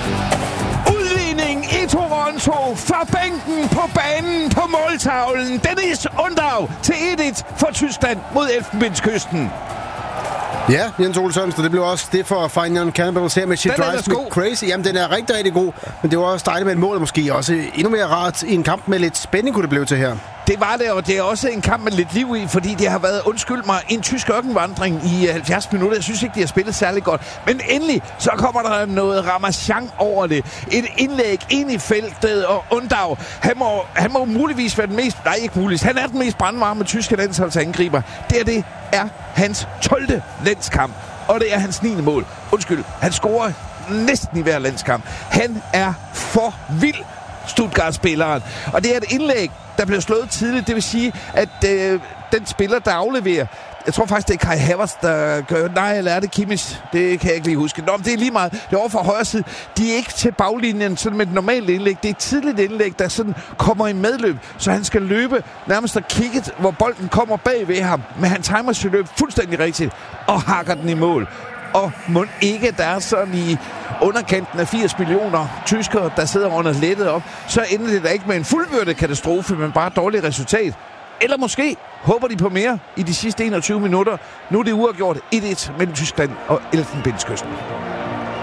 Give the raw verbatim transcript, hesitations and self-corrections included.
Udligning i Toronto fra bænken på banen på måltavlen. Dennis Undav til et et for Tyskland mod Elfenbenskysten. Ja, Jens Ole Sørensen, det blev også det for Fine Cannibals her med She Drives Me Crazy. Jamen, den er rigtig, rigtig god, men det var også dejligt med et mål, måske også endnu mere rart i en kamp med lidt spænding, kunne det blive til her. Det var det, og det er også en kamp med lidt liv i, fordi det har været, undskyld mig, en tysk ørkenvandring i halvfjerds minutter. Jeg synes ikke, de har spillet særlig godt. Men endelig, så kommer der noget ramachan over det. Et indlæg ind i feltet, og Undav, han må, han må muligvis være den mest, nej ikke muligvis, han er den mest brandvarme tyske landsholdsangriber. Det er det er hans tolvte landskamp, og det er hans niende mål. Undskyld, han scorer næsten i hver landskamp. Han er for vild, Stuttgart-spilleren. Og det er et indlæg, der bliver slået tidligt. Det vil sige, at øh, den spiller, der afleverer, jeg tror faktisk, det er Kai Havertz, der gør... Nej, eller er det Kimmich? Det kan jeg ikke lige huske. Nå, men det er lige meget. Det er over fra højre side. De er ikke til baglinjen sådan med et normalt indlæg. Det er et tidligt indlæg, der sådan kommer i medløb, så han skal løbe nærmest og kigge, hvor bolden kommer bag ved ham. Men han timer sit løb fuldstændig rigtigt og hakker den i mål. Og må ikke, der er sådan i underkanten af firs millioner tyskere, der sidder under lettet op, så ender det da ikke med en fuldbyrdet katastrofe, men bare et dårligt resultat. Eller måske håber de på mere i de sidste enogtyve minutter. Nu er det uafgjort et et mellem Tyskland og Elfenbenskysten.